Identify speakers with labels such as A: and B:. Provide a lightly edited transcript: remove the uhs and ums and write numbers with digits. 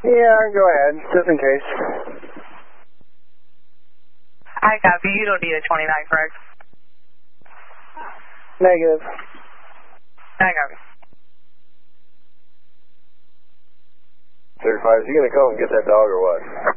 A: Yeah, go ahead, just in case.
B: I copy. You don't need a 29, correct?
A: Negative.
B: I copy.
A: 35, is he going to come and get that dog or what?